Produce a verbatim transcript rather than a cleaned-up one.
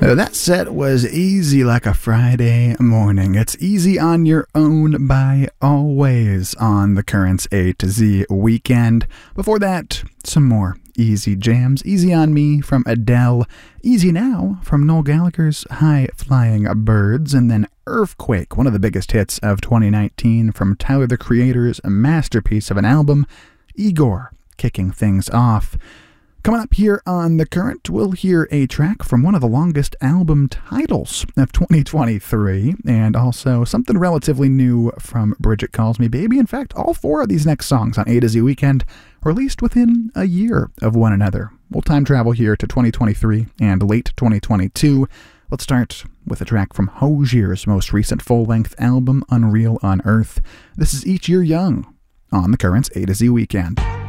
Uh, That set was Easy Like a Friday Morning. It's Easy on Your Own by Always on the Currents A to Z weekend. Before that, some more easy jams. Easy on Me from Adele. Easy Now from Noel Gallagher's High Flying Birds. And then Earthquake, one of the biggest hits of twenty nineteen from Tyler the Creator's masterpiece of an album, Igor, kicking things off. Coming up here on The Current, we'll hear a track from one of the longest album titles of twenty twenty-three, and also something relatively new from Bridget Calls Me Baby. In fact, all four of these next songs on A to Z Weekend released within a year of one another. We'll time travel here to twenty twenty-three and late twenty twenty-two. Let's start with a track from Hozier's most recent full-length album, Unreal on Earth. This is Each Year Young on The Current's A to Z Weekend.